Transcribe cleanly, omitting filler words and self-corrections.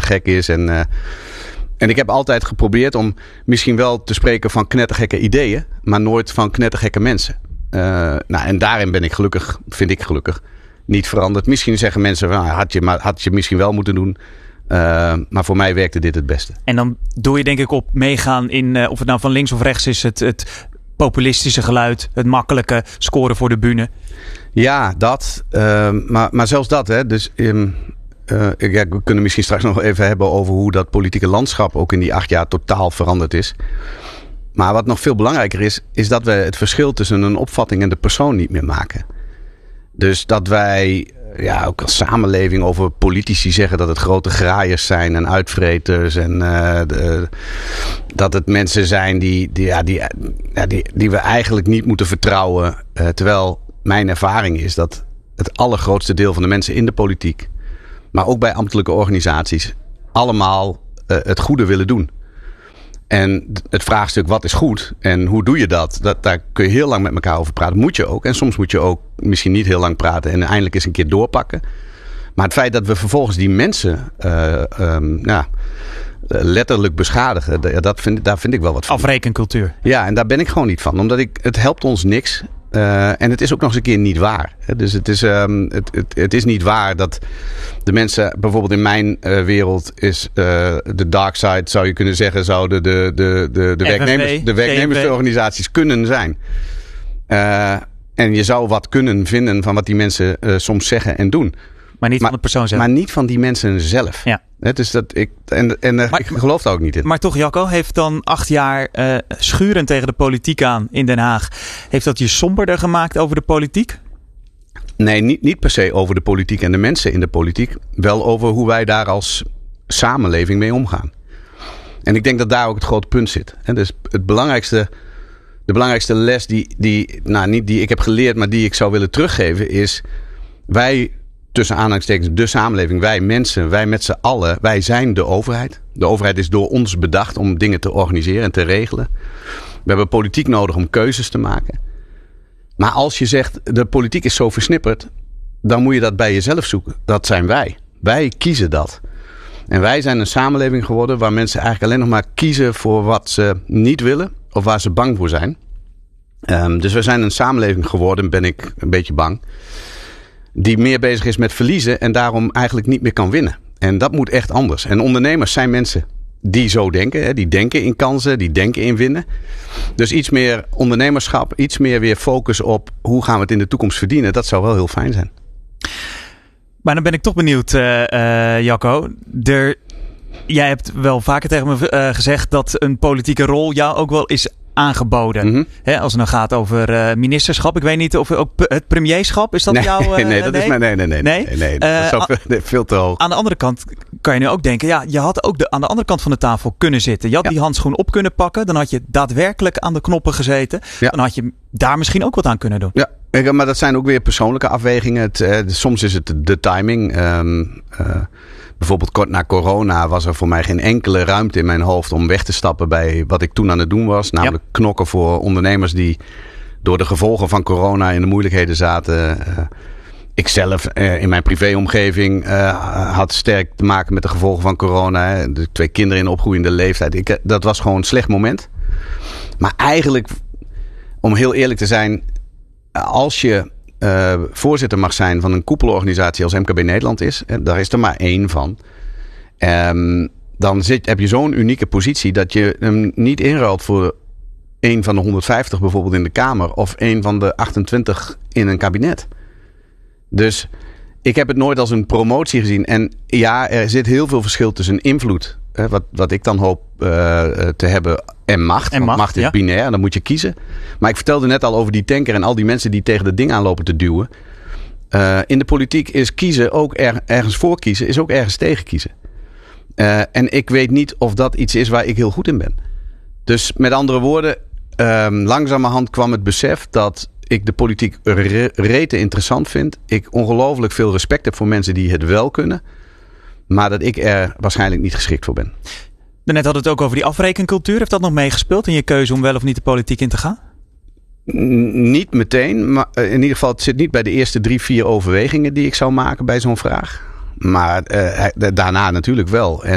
knettergek is. En ik heb altijd geprobeerd om misschien wel te spreken van knettergekke ideeën, maar nooit van knettergekke mensen. En daarin ben ik vind ik gelukkig, niet veranderd. Misschien zeggen mensen, had je misschien wel moeten doen. Maar voor mij werkte dit het beste. En dan doe je denk ik op meegaan in, of het nou van links of rechts is, het populistische geluid, het makkelijke scoren voor de bühne. Ja, dat. Maar zelfs dat. Hè. Dus we kunnen misschien straks nog even hebben over hoe dat politieke landschap ook in die 8 jaar totaal veranderd is. Maar wat nog veel belangrijker is dat we het verschil tussen een opvatting en de persoon niet meer maken. Dus dat wij ook als samenleving over politici zeggen dat het grote graaiers zijn en uitvreters. En dat het mensen zijn die we eigenlijk niet moeten vertrouwen. Terwijl mijn ervaring is dat het allergrootste deel van de mensen in de politiek, maar ook bij ambtelijke organisaties, allemaal het goede willen doen. En het vraagstuk wat is goed en hoe doe je dat? Daar kun je heel lang met elkaar over praten. Moet je ook. En soms moet je ook misschien niet heel lang praten en eindelijk eens een keer doorpakken. Maar het feit dat we vervolgens die mensen letterlijk beschadigen, daar vind ik wel wat van. Afrekencultuur. Ja, en daar ben ik gewoon niet van. Omdat het helpt ons niks. En het is ook nog eens een keer niet waar. Dus het is niet waar dat de mensen, bijvoorbeeld in mijn wereld is de dark side, zou je kunnen zeggen, zouden de werknemersorganisaties kunnen zijn. En je zou wat kunnen vinden van wat die mensen soms zeggen en doen. Maar niet van de persoon zelf. Maar niet van die mensen zelf. Ja. Dus ik geloof daar ook niet in. Maar toch, Jacco, heeft dan 8 jaar schuren tegen de politiek aan in Den Haag, heeft dat je somberder gemaakt over de politiek? Nee, niet per se over de politiek en de mensen in de politiek. Wel over hoe wij daar als samenleving mee omgaan. En ik denk dat daar ook het grote punt zit. Dus de belangrijkste les niet die ik heb geleerd, maar die ik zou willen teruggeven is, wij, tussen aanhalingstekens, de samenleving, wij mensen, wij met z'n allen, wij zijn de overheid. De overheid is door ons bedacht om dingen te organiseren en te regelen. We hebben politiek nodig om keuzes te maken. Maar als je zegt, de politiek is zo versnipperd, dan moet je dat bij jezelf zoeken. Dat zijn wij. Wij kiezen dat. En wij zijn een samenleving geworden waar mensen eigenlijk alleen nog maar kiezen voor wat ze niet willen of waar ze bang voor zijn. Dus we zijn een samenleving geworden, ben ik een beetje bang, die meer bezig is met verliezen en daarom eigenlijk niet meer kan winnen. En dat moet echt anders. En ondernemers zijn mensen die zo denken. Hè? Die denken in kansen, die denken in winnen. Dus iets meer ondernemerschap, iets meer weer focus op hoe gaan we het in de toekomst verdienen. Dat zou wel heel fijn zijn. Maar dan ben ik toch benieuwd, Jacco. Jij hebt wel vaker tegen me gezegd dat een politieke rol jou ook wel is aangeboden. Mm-hmm. Als het nou gaat over ministerschap. Ik weet niet of ook het premierschap, is dat jouw... Nee, dat is mijn... Nee. Dat is veel te hoog. Aan de andere kant kan je nu ook denken, je had ook aan de andere kant van de tafel kunnen zitten. Je had die handschoen op kunnen pakken. Dan had je daadwerkelijk aan de knoppen gezeten. Ja. Dan had je daar misschien ook wat aan kunnen doen. Ja, maar dat zijn ook weer persoonlijke afwegingen. Soms is het de timing. Bijvoorbeeld kort na corona was er voor mij geen enkele ruimte in mijn hoofd om weg te stappen bij wat ik toen aan het doen was. Namelijk knokken voor ondernemers die door de gevolgen van corona in de moeilijkheden zaten. Ikzelf in mijn privéomgeving had sterk te maken met de gevolgen van corona. De 2 kinderen in opgroeiende leeftijd. Dat was gewoon een slecht moment. Maar eigenlijk, om heel eerlijk te zijn, als je voorzitter mag zijn van een koepelorganisatie als MKB Nederland is, daar is er maar 1 van. Dan heb je zo'n unieke positie dat je hem niet inruilt voor 1 van de 150 bijvoorbeeld in de Kamer of 1 van de 28 in een kabinet. Dus ik heb het nooit als een promotie gezien. En ja, er zit heel veel verschil tussen invloed, wat ik dan hoop te hebben, en macht. Want macht is binair, dan moet je kiezen. Maar ik vertelde net al over die tanker en al die mensen die tegen dat ding aanlopen te duwen. In de politiek is kiezen ook ergens voor kiezen, is ook ergens tegen kiezen. En ik weet niet of dat iets is waar ik heel goed in ben. Dus met andere woorden, langzamerhand kwam het besef dat ik de politiek rete interessant vind. Ik ongelooflijk veel respect heb voor mensen die het wel kunnen. Maar dat ik er waarschijnlijk niet geschikt voor ben. Daarnet had het ook over die afrekencultuur. Heeft dat nog meegespeeld in je keuze om wel of niet de politiek in te gaan? Niet meteen. Maar in ieder geval, het zit niet bij de eerste 3-4 overwegingen die ik zou maken bij zo'n vraag. Maar daarna natuurlijk wel.